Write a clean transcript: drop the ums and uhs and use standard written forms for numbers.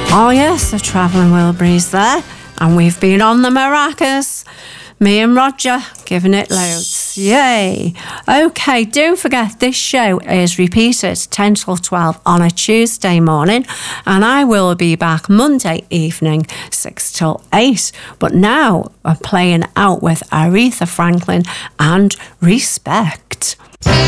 Oh yes, the Travelling Wilburys there. And we've been on the maracas. Me and Roger giving it loads. Yay. Okay, don't forget this show is repeated 10 till 12 on a Tuesday morning, and I will be back Monday evening 6 till 8. But now we're playing out with Aretha Franklin and Respect.